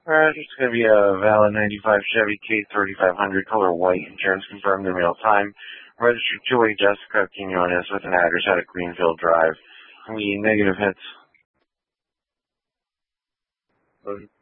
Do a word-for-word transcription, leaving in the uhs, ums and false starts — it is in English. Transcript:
Alright, it's going to be a valid ninety-five Chevy K thirty-five hundred, color white, insurance confirmed in real time. Registered to a Jessica Quinones with an address out at Greenfield Drive. The negative hits.